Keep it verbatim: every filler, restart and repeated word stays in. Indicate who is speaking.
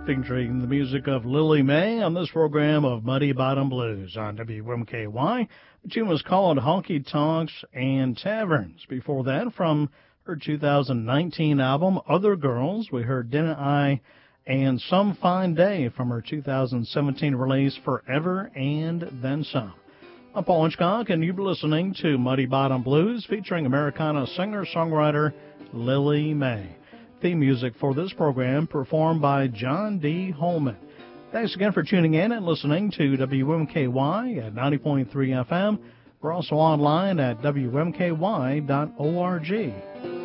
Speaker 1: featuring the music of Lily May on this program of Muddy Bottom Blues on W M K Y. The tune was called Honky Tonks and Taverns. Before that, from her two thousand nineteen album, Other Girls, we heard Didn't I and Some Fine Day from her two thousand seventeen release, Forever and Then Some. I'm Paul Hitchcock, and you've been listening to Muddy Bottom Blues featuring Americana singer-songwriter Lily May. Theme music for this program performed by John D. Holman. Thanks again for tuning in and listening to W M K Y at ninety point three F M. We're also online at W M K Y dot org.